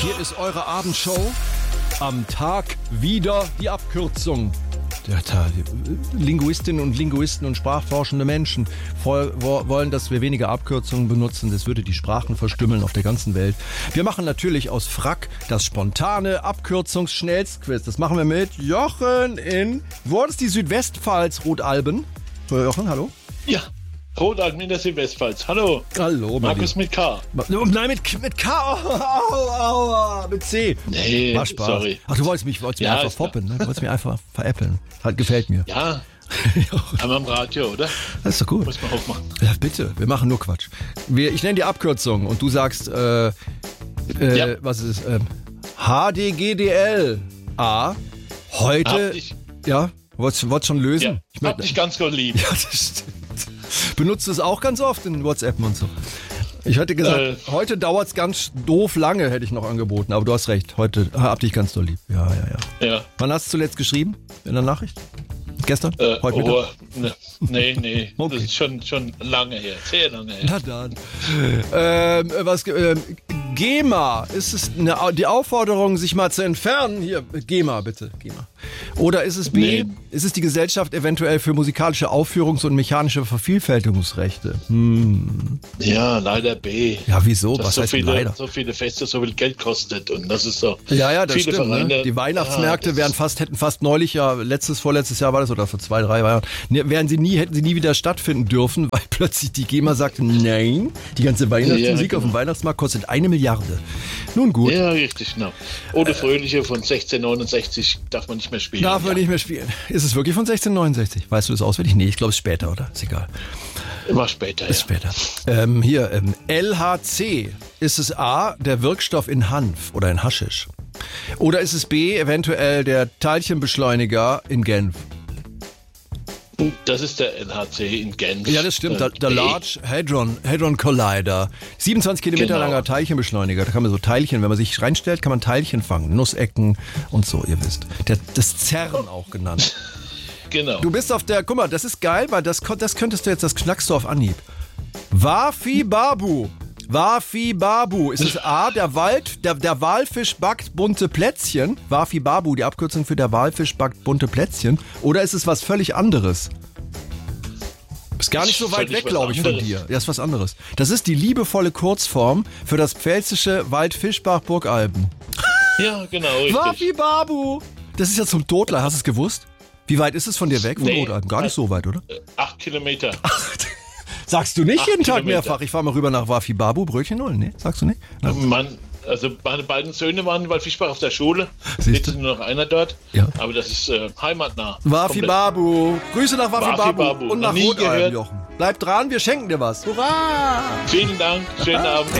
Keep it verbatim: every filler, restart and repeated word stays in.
Hier ist eure Abendshow. Am Tag wieder die Abkürzung. Ja, da, Linguistinnen und Linguisten und sprachforschende Menschen voll, wo, wollen, dass wir weniger Abkürzungen benutzen. Das würde die Sprachen verstümmeln auf der ganzen Welt. Wir machen natürlich aus Frack das spontane Abkürzungsschnellstquiz. Das machen wir mit Jochen in... Wo ist die Südwestpfalz, Rotalben? So, Jochen, hallo? Ja, Rotalben in der Südwestpfalz. Hallo. Hallo, Markus mit K. Nein, mit, mit K. Au, au, au, mit C. Nee, War Spaß. sorry. Ach, du wolltest mich, wolltest Ja, mich einfach ist klar. foppen, ne? Du wolltest mich einfach veräppeln. Halt, gefällt mir. Ja, aber am Radio, oder? Das ist doch gut. Muss man aufmachen. Ja, bitte, wir machen nur Quatsch. Wir, ich nenne die Abkürzung und du sagst, äh, äh, Ja. was ist es? Ähm, H D G D L A. Heute, Hab dich, ja, wolltest wolltest schon lösen? ja, Ich hab dich ganz gut lieb. ja, das stimmt. Benutzt du es auch ganz oft in WhatsApp und so? Ich hätte gesagt, Äh. heute dauert es ganz doof lange, hätte ich noch angeboten. Aber du hast recht, heute hab dich ganz doll lieb. Ja, ja, ja. Ja. Wann hast du zuletzt geschrieben? In der Nachricht? Gestern? Äh, Heute Mittag? oh, ne, nee, nee, Okay. das ist schon, schon lange her, sehr lange her. Na dann. Ähm, was, ähm, GEMA, ist es eine, die Aufforderung, sich mal zu entfernen? Hier, GEMA, bitte, GEMA. Oder ist es B, Nee. ist es die Gesellschaft eventuell für musikalische Aufführungs- und mechanische Vervielfältigungsrechte? Hm. Ja, leider B. Ja, wieso? Dass Was so heißt denn viele, leider? so viele Feste so viel Geld kostet und das ist so. Ja, ja, das viele stimmt. Vereine, Ne? Die Weihnachtsmärkte ja, das wären fast, hätten fast neulich, ja, letztes, vorletztes Jahr war das, oder vor zwei, drei Jahren, ne, wären sie nie, hätten sie nie wieder stattfinden dürfen, weil plötzlich die GEMA sagte, nein, die ganze Weihnachtsmusik Ja, auf dem genau. Weihnachtsmarkt kostet eine Milliarde. Nun gut. Ja, richtig, genau. Oder Fröhliche von sechzehnhundertneunundsechzig darf man nicht mehr spielen. Darf man ja. nicht mehr spielen. Ist es wirklich von sechzehnhundertneunundsechzig? Weißt du das auswendig? Nee, ich glaube, es ist später, oder? Ist egal. Immer später, Ist ja. später. Ähm, hier, ähm, L H C. Ist es A, der Wirkstoff in Hanf oder in Haschisch? Oder ist es B, eventuell der Teilchenbeschleuniger in Genf? Das ist der L H C in Genf. Ja, das stimmt. Äh, Der, der B. Large Hadron, Hadron Collider. siebenundzwanzig Kilometer Genau. langer Teilchenbeschleuniger. Da kann man so Teilchen, wenn man sich reinstellt, kann man Teilchen fangen. Nussecken und so, ihr wisst. Der, das CERN auch genannt. Genau. Du bist auf der, guck mal, das ist geil, weil das, kon- das könntest du jetzt, das knackst du auf Anhieb. Wafi Babu. Wafi Babu. Ist es A, der Wald, der, der Walfisch backt bunte Plätzchen? Wafi Babu, die Abkürzung für der Walfisch backt bunte Plätzchen. Oder ist es was völlig anderes? Ist gar nicht so weit Völlig weg, was glaube ich, von anderes. dir. Ja, ist was anderes. Das ist die liebevolle Kurzform für das pfälzische Waldfischbach-Burgalben. Ja, genau, richtig. Wafi Babu. Das ist ja zum Totler, hast du es gewusst? Wie weit ist es von dir weg, von Nee. Rotalben? Gar nicht so weit, oder? Äh, Acht Kilometer. Sagst du nicht Acht jeden Tag Kilometer. mehrfach, ich fahre mal rüber nach Wafi Babu, Brötchen holen? Nee, sagst du nicht? Na, Mann, also meine beiden Söhne waren in Waldfischbach auf der Schule. Siehst Jetzt du? ist nur noch einer dort. Ja. Aber das ist äh, heimatnah. Wafi Komplett. Babu. Grüße nach Wafi, Wafi Babu. Babu. Und nach Noch nie Rotalben, gehört. Jochen. Bleib dran, wir schenken dir was. Hurra! Vielen Dank. Schönen Abend.